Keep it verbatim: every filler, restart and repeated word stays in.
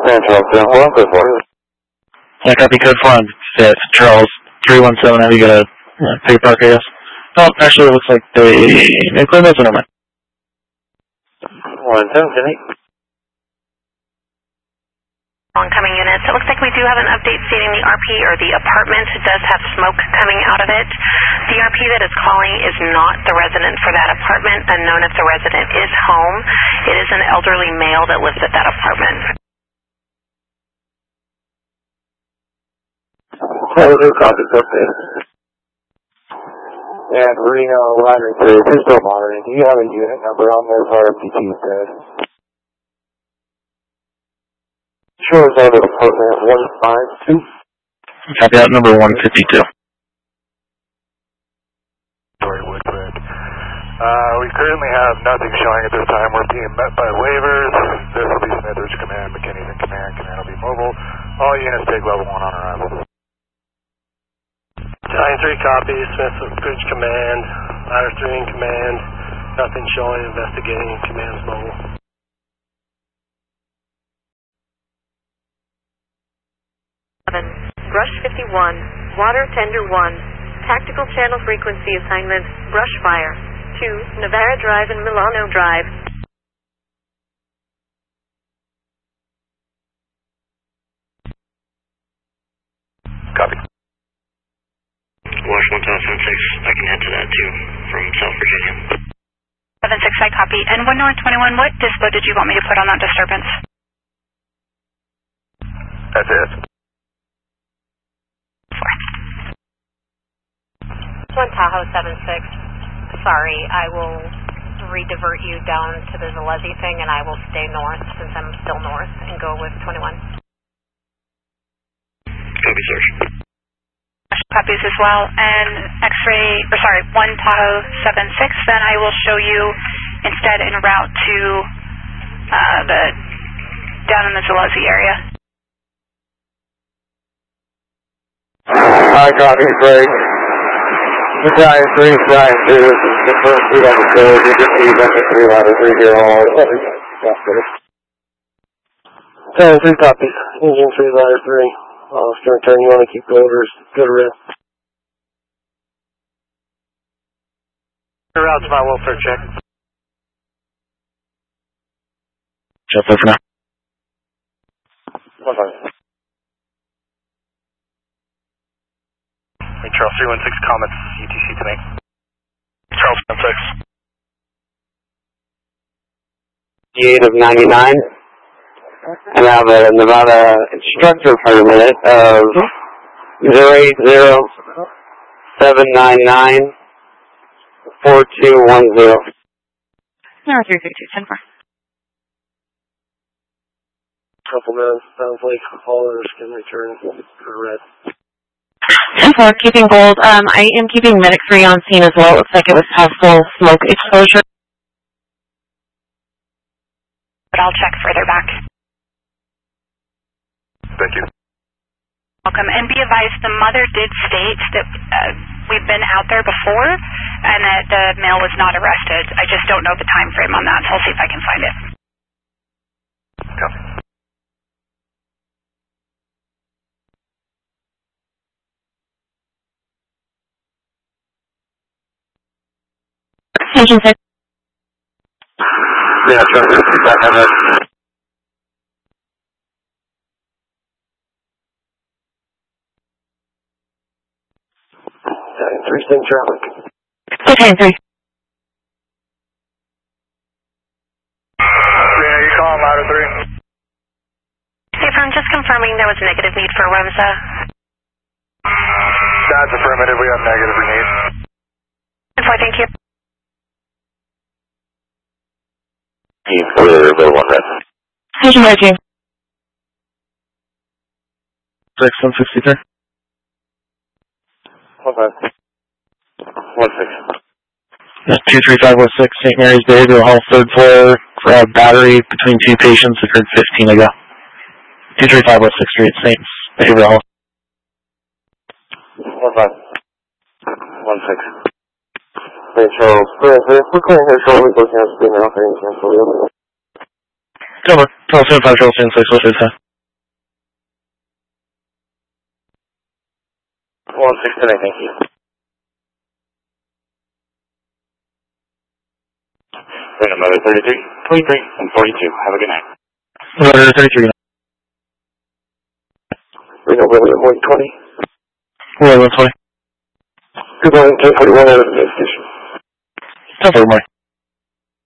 Yeah, Charles, yeah, hold on, code four. Yeah, copy code four on fifth. Charles, three one seven, have you got a uh, pick park, I guess? Oh, actually, it looks like they include those, or never mind. one seven, ten eight. Oncoming units. It looks like we do have an update stating the R P or the apartment does have smoke coming out of it. The R P that is calling is not the resident for that apartment. Unknown if the resident is home. It is an elderly male that lives at that apartment. Oh, no copy, okay. And Reno, Ladder three, if you're still monitoring, do you have a unit number on there for R P T code? Sure, is out of apartment one five two. Copy out number one fifty-two. Sorry, Woodford. Uh, we currently have nothing showing at this time. We're being met by waivers. This will be Smithers Command, McKinney's in command, command will be mobile. All units take level one on arrival. nine three copy, Smith Bridge Command, Ladder three in command, nothing showing, investigating, command's mobile. Brush fifty-one, Water Tender one, Tactical Channel Frequency Assignment, Brush Fire, two, Navarra Drive and Milano Drive. Copy. Wash one thousand six, I can head to that too, from South Virginia. seven six, I copy. And one North twenty-one, what dispo did you want me to put on that disturbance? That's it. One Tahoe seven six. Sorry, I will re-divert you down to the Zalezi thing and I will stay north since I'm still north and go with twenty-one. Copy, sir. Copies as well. And X-ray, or sorry, one Tahoe seven six, then I will show you instead en route to uh, the, down in the Zalezi area. I copy, Craig. The guy is three, guy is two, this is the first food on the field, you can see that the three ladder three here, all that's good. Ten, three copies, engine three, ladder three, uh, stern turn, you want to keep orders, good rest. Route to my welfare check. Just for now. One five. Hey, Charles three one six, comments U T C to me. Charles one six. eight of ninety-nine. And I have a Nevada instructor permit of zero eight zero seven nine nine four two one zero. No, three three two, ten four. Couple minutes, sounds like haulers can return for red. ten four, keeping gold. Um, I am keeping Medic three on scene as well. It looks like it was have full smoke exposure. But I'll check further back. Thank you. Welcome. And be advised, the mother did state that uh, we've been out there before and that the male was not arrested. I just don't know the time frame on that, so I'll see if I can find it. Copy. Engine six. Yeah, sure. Back on that. Three sting traffic. Okay, three. Yeah, you calling ladder three? Hey, from just confirming there was negative need for WEMSA. That's affirmative, we have negative we need. ten four, thank you. Team clear, middle one red. Engine merging. six one sixty-three. One five. One six. two three five one six, Saint Mary's Behavioral Health, third floor, grab battery between two patients, occurred fifteen ago. two three five one six Street, Saints Behavioral Health. One five. One six. Hey, Charles. We're clearing here shortly, but we can't speak now. Thank you. Cover. Charles seven five, Charles seven six, what's your time? one six today, thank you. Random letter thirty-three, twenty-three, and forty-two. Have a good night. Letter thirty-three. Reno William one twenty. William one twenty. Good morning, ten forty-one out of the station. ten forty-one.